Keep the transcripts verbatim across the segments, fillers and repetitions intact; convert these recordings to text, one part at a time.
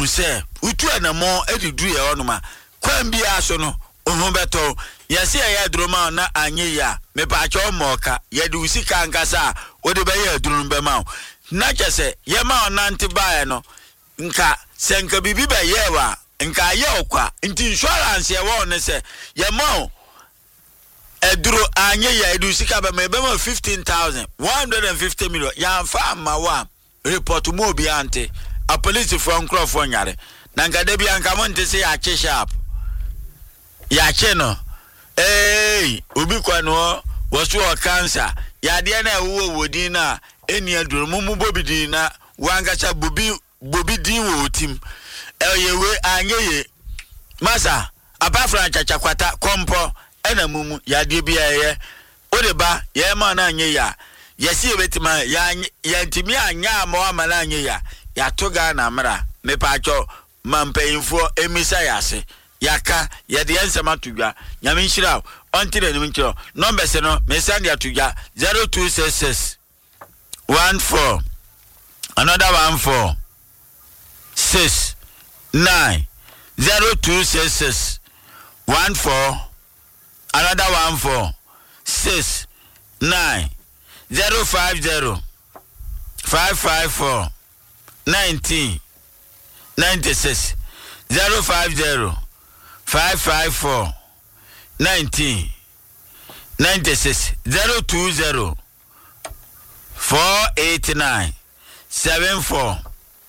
say utu anamo edidu ye onuma kwan bia so no ohun beto yesi ya droma na anye ya me pa cho moka ye de usika nkasa wo de be ya drun be ma na chese ye ma onante bae no nka senka bibi be ye wa nka ye okwa nti insurance ye wo ne se ye ma eduro anye ya edu usika be me be ma fifteen thousand one hundred fifty million ya fa ma wa report mo bi ante a police from Crawford nyare na nka de bi anka mo nte se ya che sharp ya che no eh obi kwano wasu o cancer ya de na ewo wodi na eni aduro mumu bobi din na wangacha bobi bobi din wo tim eyewe anyeye masa apafra chacha kwata kompo ena mumu ya de bia ye odeba ye ma na anye ya yesi ebetima ya ya ntimi anya ama ma na anye ya ya toga na mra me pacho mampeinfo emisa yase yaka ya de ensema tudwa nyame nshira ontire ni nchiro number se no me send ya tudwa zero two six six one four another one four six nine zero two six six one four another one four six nine zero five zero five five four nineteen ninety six zero five zero five five four nineteen ninety six zero two zero four eight nine seven four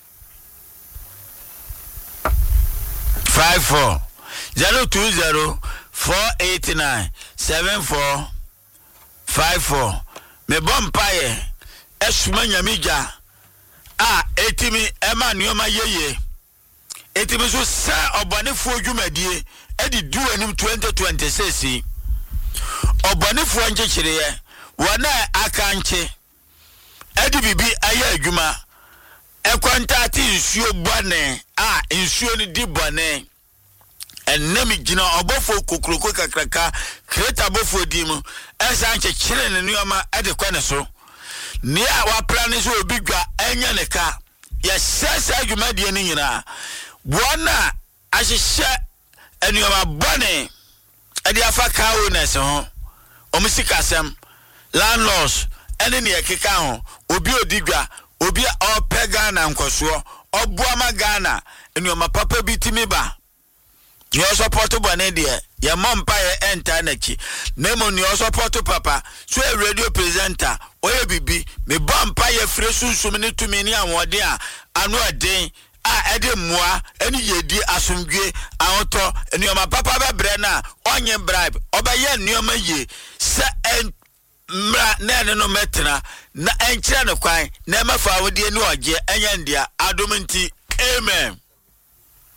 five four zero two zero four eight nine seven four five four. Me bompaye esuma nyamija a etimi ema nioma yeye etimi so sa obonefo adwumadie edi du anim twenty twenty-six obonefo nchechireye wana akanche edi bibi aye adwuma ekwantati nsuo bone a nsuo ni di bone enemi gina obofo kokroko kakraka kreta bofo dimu esa nchechire ne nioma edi kwane so ni a wa plan so obigwa enya ne ka ya sesa adwumadie ni nyina bona ahihye enioma bone edi afa kawo na se ho omusikasem landlords ene ne ekeka ho obi odigwa obi opega na nkoso obuama Ghana enioma papa bitimiba you support bone de ya mompa ye enter nachi nemo ni support papa so a radio presenter oye bibi me bompa ye fresunsum ni tumi ni anwode a anu aden a ede moa eni yedi asomdwe awoto enioma papa bebre na onye bribe obaye nioma ye se en mra na ne no metena na enkyere ne kwan na mafa awode ni oje enya ndia adominti amen.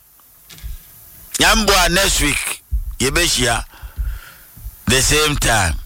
Yambwa next week yebeshia the same time